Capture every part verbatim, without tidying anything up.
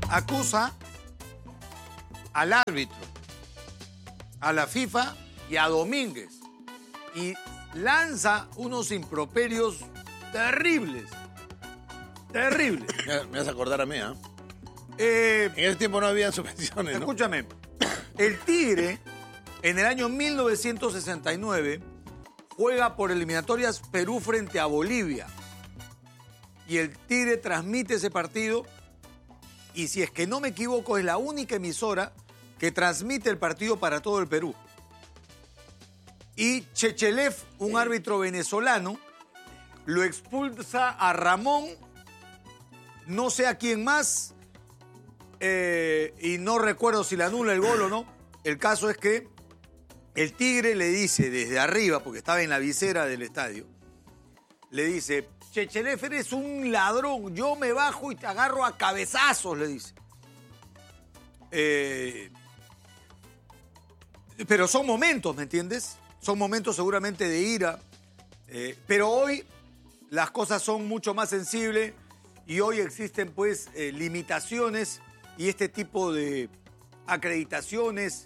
acusa al árbitro, a la FIFA y a Domínguez. Y lanza unos improperios terribles. Terribles. Me, me vas a acordar a mí, ¿eh? Eh, en ese tiempo no había suspensiones, ¿no? Escúchame. El Tigre, en el año mil novecientos sesenta y nueve, juega por eliminatorias Perú frente a Bolivia. Y el Tigre transmite ese partido. Y si es que no me equivoco, es la única emisora que transmite el partido para todo el Perú. Y Chechelev, un árbitro venezolano, lo expulsa a Ramón, no sé a quién más, eh, y no recuerdo si le anula el gol o no. El caso es que el Tigre le dice desde arriba, porque estaba en la visera del estadio, le dice: Chechelev, eres un ladrón, yo me bajo y te agarro a cabezazos, le dice. Eh, pero son momentos, ¿me entiendes? Son momentos seguramente de ira. Eh, pero hoy las cosas son mucho más sensibles y hoy existen pues eh, limitaciones y este tipo de acreditaciones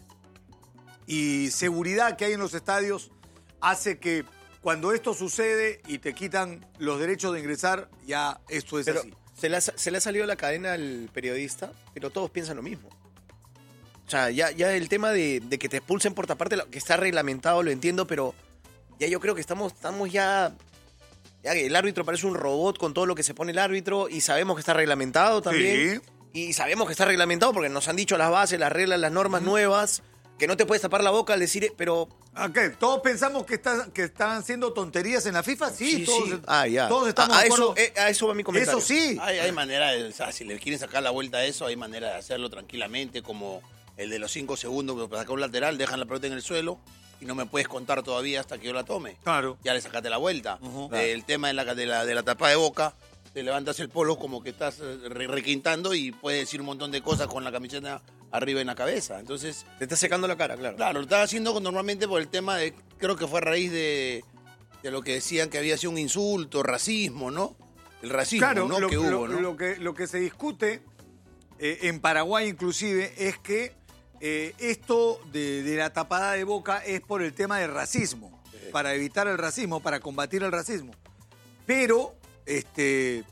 y seguridad que hay en los estadios hace que cuando esto sucede y te quitan los derechos de ingresar, ya esto es pero así. Se le, ha, se le ha salido la cadena al periodista, pero todos piensan lo mismo. O sea, ya, ya el tema de, de que te expulsen por taparte, que está reglamentado, lo entiendo, pero ya yo creo que estamos, estamos ya... ya el árbitro parece un robot con todo lo que se pone el árbitro y sabemos que está reglamentado también. Sí. Y sabemos que está reglamentado porque nos han dicho las bases, las reglas, las normas mm. nuevas, que no te puedes tapar la boca al decir, pero... Okay. ¿Todos pensamos que, está, que están haciendo tonterías en la FIFA? Sí, sí todos, sí. Ah, ya. todos estamos a, de acuerdo. A eso, a eso va mi comentario. Eso sí. Hay, hay manera de, o sea, si le quieren sacar la vuelta a eso, hay manera de hacerlo tranquilamente, como el de los cinco segundos para sacar un lateral, dejan la pelota en el suelo y no me puedes contar todavía hasta que yo la tome. Claro. Ya le sacaste la vuelta. Uh-huh. eh, el tema de la, de, la, de la tapa de boca, te levantas el polo como que estás re requintando y puedes decir un montón de cosas con la camiseta arriba en la cabeza. Entonces, te está secando la cara, claro. Claro, lo estaba haciendo normalmente por el tema de, creo que fue a raíz de, de lo que decían que había sido un insulto, racismo, ¿no? El racismo, claro, ¿no? Lo, que lo, hubo, ¿no? Lo que, lo que se discute eh, en Paraguay inclusive es que eh, esto de, de la tapada de boca es por el tema del racismo, sí. Para evitar el racismo, para combatir el racismo. Pero, este...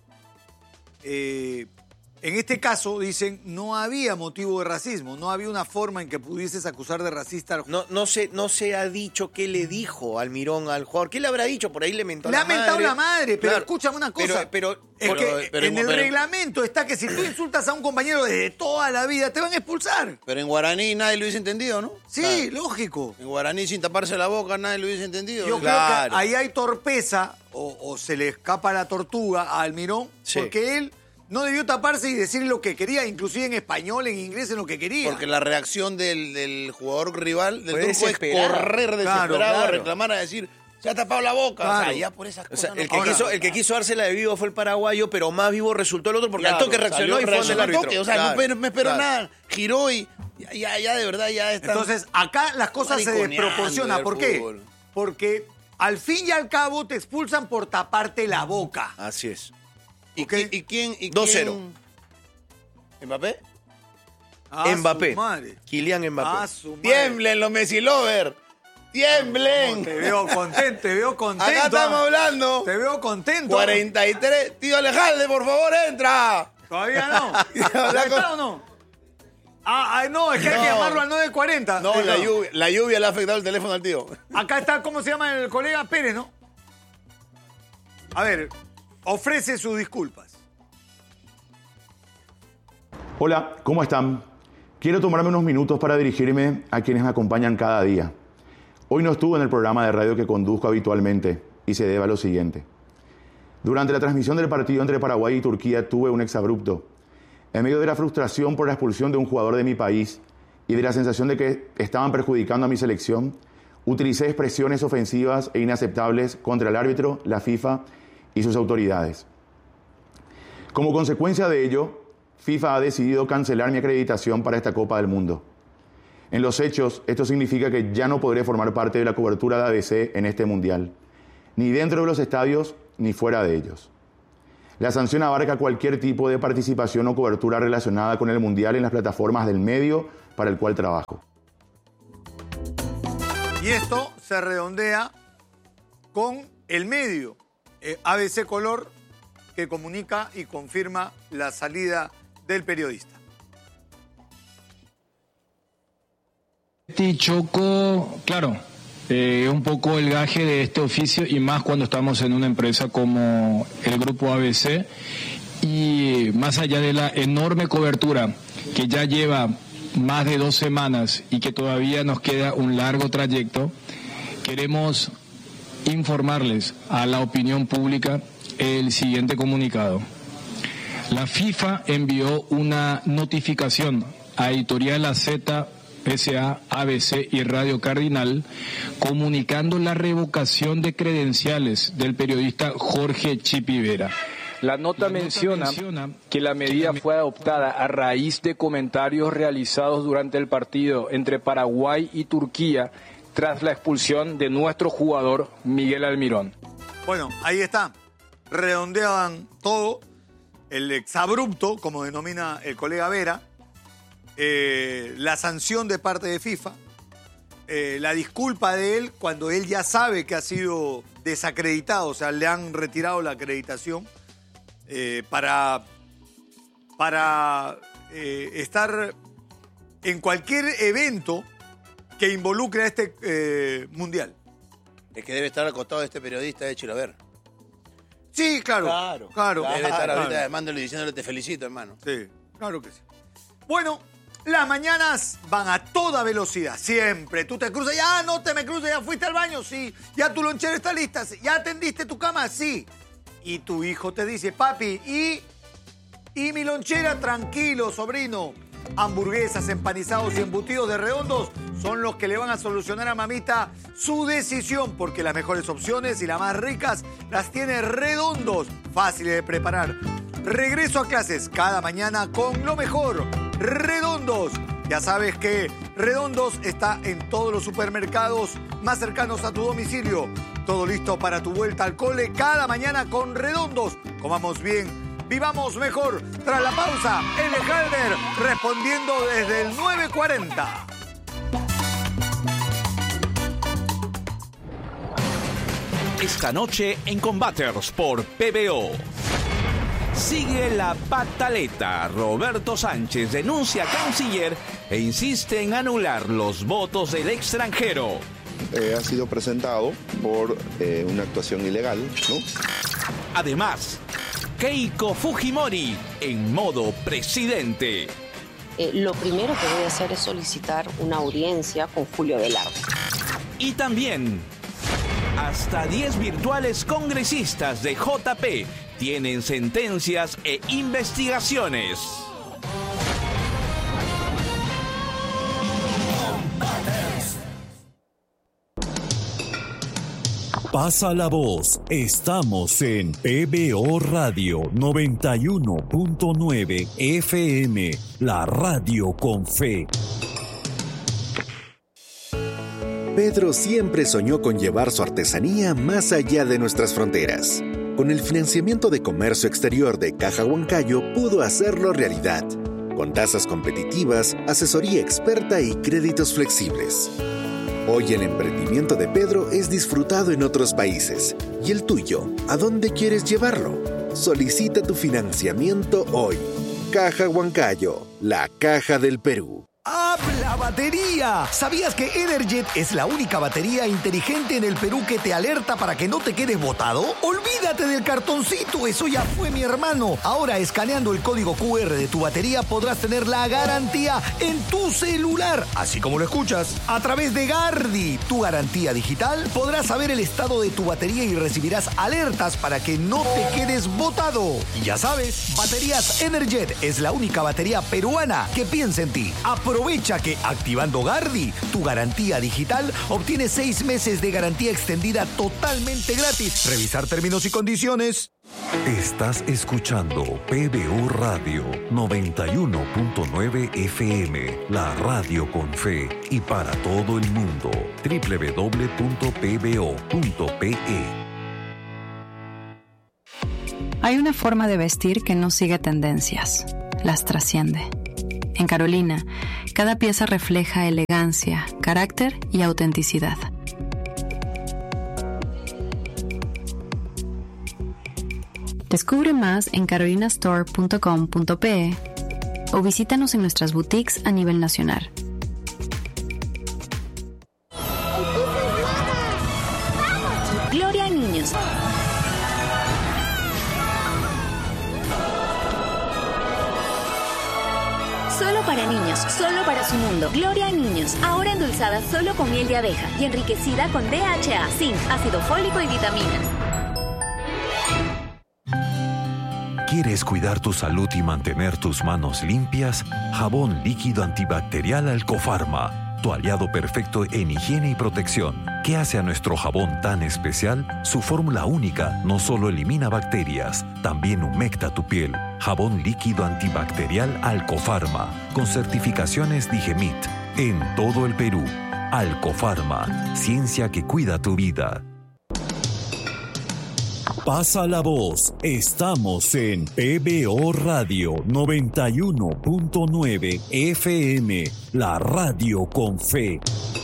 Eh, en este caso, dicen, no había motivo de racismo, no había una forma en que pudieses acusar de racista al jugador. No, no, se, no se ha dicho qué le dijo Almirón al jugador. ¿Qué le habrá dicho? Por ahí le mentó le la madre. Le ha mentado la madre, pero claro. Escúchame una cosa. Pero, pero, es pero, que pero, en el pero, reglamento está que si tú insultas a un compañero desde toda la vida, te van a expulsar. Pero en guaraní nadie lo hubiese entendido, ¿no? Sí, claro. Lógico. En guaraní sin taparse la boca nadie lo hubiese entendido. Yo claro. creo que ahí hay torpeza o, o se le escapa la tortuga a Almirón, sí. Porque él... no debió taparse y decir lo que quería, inclusive en español, en inglés, en lo que quería. Porque la reacción del, del jugador rival, del turco, es correr desesperado claro, claro. a reclamar, a decir, se ha tapado la boca. Claro. O sea, ya por esas cosas. O sea, el, no que quiso, el que quiso dársela de vivo fue el paraguayo, pero más vivo resultó el otro porque claro, al toque reaccionó y fue donde el árbitro. Toque, o sea, claro, no me esperó claro. nada, giró y ya, ya, ya de verdad ya está. Entonces, acá las cosas se desproporcionan. ¿Por qué? Fútbol. Porque al fin y al cabo te expulsan por taparte la boca. Así es. ¿Y, okay. ¿y quién? dos cero. ¿Mbappé? Ah, Mbappé. Kylian Mbappé. Ah, tiemblen los Messi Lover. Tiemblen. No, te veo contento, te veo contento. Acá estamos hablando. Te veo contento. cuarenta y tres. Tío Alejandro, por favor, entra. Todavía no. ¿Ya está o no? Ah, no, es que no. hay que llamarlo al nueve cuarenta. No, la lluvia, la lluvia le ha afectado el teléfono al tío. Acá está, ¿cómo se llama el colega? Pérez, ¿no? A ver, ofrece sus disculpas. Hola, ¿cómo están? Quiero tomarme unos minutos para dirigirme a quienes me acompañan cada día. Hoy no estuve en el programa de radio que conduzco habitualmente y se debe a lo siguiente. Durante la transmisión del partido entre Paraguay y Turquía tuve un exabrupto. En medio de la frustración por la expulsión de un jugador de mi país y de la sensación de que estaban perjudicando a mi selección, utilicé expresiones ofensivas e inaceptables contra el árbitro, la FIFA y sus autoridades. Como consecuencia de ello, FIFA ha decidido cancelar mi acreditación para esta Copa del Mundo. En los hechos, esto significa que ya no podré formar parte de la cobertura de A B C en este Mundial, ni dentro de los estadios ni fuera de ellos. La sanción abarca cualquier tipo de participación o cobertura relacionada con el Mundial en las plataformas del medio para el cual trabajo. Y esto se redondea con el medio, eh, A B C Color, que comunica y confirma la salida del periodista. Choco, claro, eh, un poco el gaje de este oficio y más cuando estamos en una empresa como el Grupo A B C y más allá de la enorme cobertura que ya lleva más de dos semanas y que todavía nos queda un largo trayecto, queremos informarles a la opinión pública el siguiente comunicado. La FIFA envió una notificación a Editorial A Z, S A, A B C y Radio Cardinal comunicando la revocación de credenciales del periodista Jorge Chipi Vera. La nota, la menciona, nota menciona que la medida fue adoptada a raíz de comentarios realizados durante el partido entre Paraguay y Turquía tras la expulsión de nuestro jugador Miguel Almirón. Bueno, ahí está. Redondeaban todo. El exabrupto, como denomina el colega Vera, eh, la sanción de parte de FIFA, eh, la disculpa de él cuando él ya sabe que ha sido desacreditado, o sea, le han retirado la acreditación. Eh, para, para eh, estar en cualquier evento que involucre a este eh, mundial. Es que debe estar al costado de este periodista de Chilaver. Sí, claro. Claro. claro Debe estar claro. ahorita llamándole y diciéndole te felicito, hermano. Sí, claro que sí. Bueno, las mañanas van a toda velocidad, siempre. Tú te cruzas, ya no te me cruces, ya fuiste al baño, sí. Ya tu lonchera está lista, sí. Ya atendiste tu cama, sí. Y tu hijo te dice, papi, ¿y, y mi lonchera? Tranquilo, sobrino. Hamburguesas, empanizados y embutidos de Redondos son los que le van a solucionar a mamita su decisión, porque las mejores opciones y las más ricas las tiene Redondos, fáciles de preparar. Regreso a clases cada mañana con lo mejor. Redondos. Ya sabes que Redondos está en todos los supermercados más cercanos a tu domicilio. Todo listo para tu vuelta al cole cada mañana con Redondos. Comamos bien, vivamos mejor. Tras la pausa, L. Halder respondiendo desde el nueve cuarenta. Esta noche en Combaters por P B O. Sigue la pataleta. Roberto Sánchez denuncia a Canciller e insiste en anular los votos del extranjero. Eh, ha sido presentado por eh, una actuación ilegal, ¿no? Además, Keiko Fujimori en modo presidente. Eh, lo primero que voy a hacer es solicitar una audiencia con Julio Velarde. Y también, hasta diez virtuales congresistas de J P tienen sentencias e investigaciones. Pasa la voz, estamos en P B O Radio noventa y uno punto nueve F M, la radio con fe. Pedro siempre soñó con llevar su artesanía más allá de nuestras fronteras. Con el financiamiento de comercio exterior de Caja Huancayo pudo hacerlo realidad, con tasas competitivas, asesoría experta y créditos flexibles. Hoy el emprendimiento de Pedro es disfrutado en otros países. ¿Y el tuyo? ¿A dónde quieres llevarlo? Solicita tu financiamiento hoy. Caja Huancayo, la caja del Perú. ¡Habla batería! ¿Sabías que Energet es la única batería inteligente en el Perú que te alerta para que no te quedes botado? ¡Olvídate del cartoncito! Eso ya fue, mi hermano. Ahora, escaneando el código Q R de tu batería, podrás tener la garantía en tu celular. Así como lo escuchas. A través de Gardi, tu garantía digital, podrás saber el estado de tu batería y recibirás alertas para que no te quedes botado. Y ya sabes, Baterías Energet es la única batería peruana que piensa en ti. Aprovecha que activando Gardi, tu garantía digital, obtienes seis meses de garantía extendida totalmente gratis. Revisar términos y condiciones. Estás escuchando P B O Radio noventa y uno punto nueve F M, la radio con fe y para todo el mundo. doble u doble u doble u punto p b o punto p e Hay una forma de vestir que no sigue tendencias, las trasciende. En Carolina, cada pieza refleja elegancia, carácter y autenticidad. Descubre más en carolina store punto com punto pe o visítanos en nuestras boutiques a nivel nacional. Gloria a niños. Solo para niños, solo para su mundo. Gloria a niños, ahora endulzada solo con miel de abeja y enriquecida con D H A, zinc, ácido fólico y vitaminas. ¿Quieres cuidar tu salud y mantener tus manos limpias? Jabón líquido antibacterial Alcofarma, tu aliado perfecto en higiene y protección. ¿Qué hace a nuestro jabón tan especial? Su fórmula única no solo elimina bacterias, también humecta tu piel. Jabón líquido antibacterial Alcofarma, con certificaciones Digemit, en todo el Perú. Alcofarma, ciencia que cuida tu vida. Pasa la voz, estamos en P B O Radio noventa y uno punto nueve F M, la radio con fe.